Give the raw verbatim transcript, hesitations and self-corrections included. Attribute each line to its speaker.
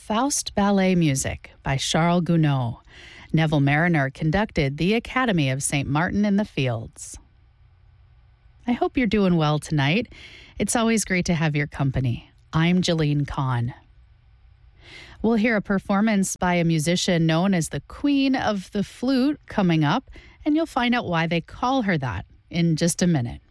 Speaker 1: Faust Ballet Music by Charles Gounod. Neville Mariner conducted the Academy of Saint Martin in the Fields. I hope you're doing well tonight. It's always great to have your company. I'm Jolene Kahn. We'll hear a performance by a musician known as the Queen of the Flute coming up, and you'll find out why they call her that in just a minute.